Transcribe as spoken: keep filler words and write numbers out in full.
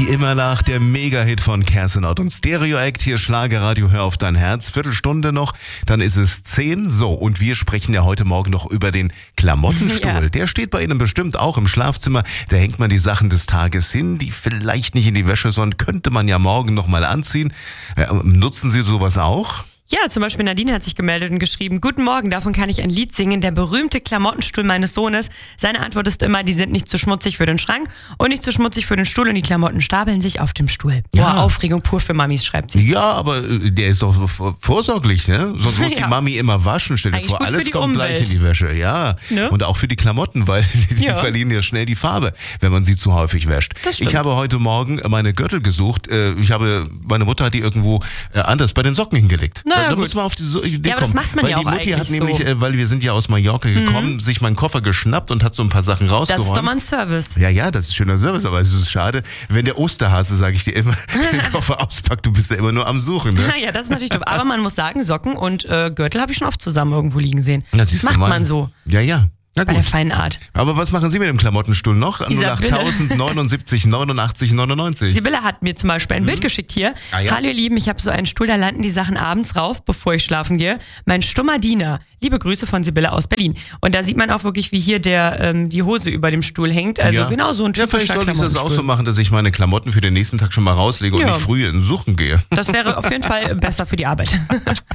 Wie immer nach der Mega-Hit von Kerstin Ott und Stereo Act. Hier Schlagerradio, hör auf dein Herz. Viertelstunde noch, dann ist es zehn. So, und wir sprechen ja heute Morgen noch über den Klamottenstuhl. Ja. Der steht bei Ihnen bestimmt auch im Schlafzimmer. Da hängt man die Sachen des Tages hin, die vielleicht nicht in die Wäsche, sondern könnte man ja morgen noch mal anziehen. Äh, nutzen Sie sowas auch? Ja, zum Beispiel Nadine hat sich gemeldet und geschrieben: Guten Morgen, davon kann ich ein Lied singen, der berühmte Klamottenstuhl meines Sohnes. Seine Antwort ist immer, die sind nicht zu schmutzig für den Schrank und nicht zu schmutzig für den Stuhl und die Klamotten stapeln sich auf dem Stuhl. Ja. Boah, Aufregung pur für Mamis, schreibt sie. Ja, aber der ist doch vorsorglich, ne? Sonst muss Ja. die Mami immer waschen. Stell dir Eigentlich vor, gut für alles die kommt Umwelt. gleich in die Wäsche. Ja, Ne? und auch für die Klamotten, weil die Ja. verlieren ja schnell die Farbe, wenn man sie zu häufig wäscht. Das stimmt. Ich habe heute Morgen meine Gürtel gesucht. Ich habe, meine Mutter hat die irgendwo anders bei den Socken hingelegt. Na ja, da da gut. muss man auf die so Idee Ja, aber das kommen. macht man weil ja die auch Mutti hat eigentlich nämlich, so. äh, weil wir sind ja aus Mallorca gekommen, sich meinen Koffer geschnappt und hat so ein paar Sachen Das rausgeräumt. ist doch mal ein Service. Ja, ja, das ist schöner Service, aber es ist schade, wenn der Osterhase, sage ich dir immer, den Koffer auspackt, du bist ja immer nur am Suchen, ne? Ja, das ist natürlich doof. Aber man muss sagen, Socken und äh, Gürtel habe ich schon oft zusammen irgendwo liegen sehen. Ja, Das siehst du macht mal. man so, Ja, ja. Na bei der gut. feinen Art. Aber was machen Sie mit dem Klamottenstuhl noch? null acht Isabelle. tausend neunundsiebzig neunundachtzig neunundneunzig. Sibylle hat mir zum Beispiel ein Bild geschickt hier. Ah, ja? Hallo ihr Lieben, ich habe so einen Stuhl, da landen die Sachen abends rauf, bevor ich schlafen gehe. Mein stummer Diener. Liebe Grüße von Sibylle aus Berlin. Und da sieht man auch wirklich, wie hier der ähm, die Hose über dem Stuhl hängt. Also ja. genau so ein Ja, vielleicht typischer soll ich das auch so Klamottenstuhl. machen, dass ich meine Klamotten für den nächsten Tag schon mal rauslege und Ja. nicht früh in Suchen gehe. Das wäre auf jeden Fall besser für die Arbeit.